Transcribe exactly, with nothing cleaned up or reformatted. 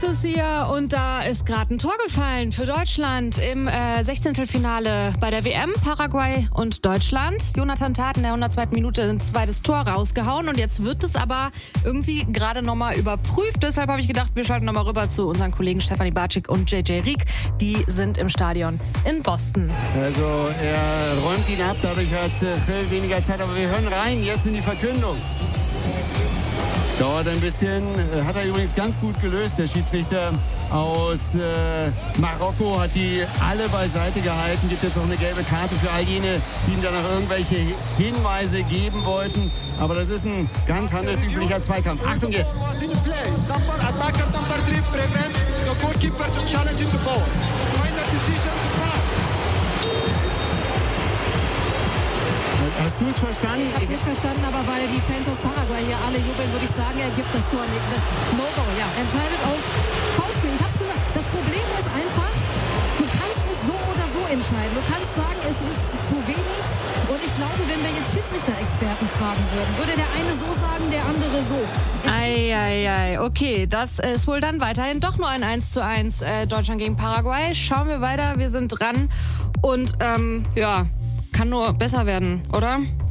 ist hier und da ist gerade ein Tor gefallen für Deutschland im äh, Sechzehntelfinale bei der W M. Paraguay und Deutschland. Jonathan Tah in der hundertzweiten Minute ein zweites Tor rausgehauen und jetzt wird es aber irgendwie gerade nochmal überprüft. Deshalb habe ich gedacht, wir schalten nochmal rüber zu unseren Kollegen Stefanie Bartschik und J J Rieck. Die sind im Stadion in Boston. Also er räumt ihn ab, dadurch hat Gil weniger Zeit, aber wir hören rein jetzt in die Verkündung. Dauert ein bisschen, hat er übrigens ganz gut gelöst. Der Schiedsrichter aus äh, Marokko hat die alle beiseite gehalten. Gibt jetzt auch eine gelbe Karte für all jene, die ihm danach irgendwelche Hinweise geben wollten. Aber das ist ein ganz handelsüblicher Zweikampf. Achtung jetzt! Hast du es verstanden? Ich habe es nicht verstanden, aber weil die Fans aus Paraguay hier alle jubeln, würde ich sagen, er gibt das Tor nicht. No-Go, ja. Entscheidet auf Foulspiel. Ich habe es gesagt. Das Problem ist einfach, du kannst es so oder so entscheiden. Du kannst sagen, es ist zu wenig. Und ich glaube, wenn wir jetzt Schiedsrichter-Experten fragen würden, würde der eine so sagen, der andere so. Eieiei, okay, das ist wohl dann weiterhin doch nur ein eins zu eins äh, Deutschland gegen Paraguay. Schauen wir weiter, wir sind dran. Und ähm, ja, kann nur besser werden, oder?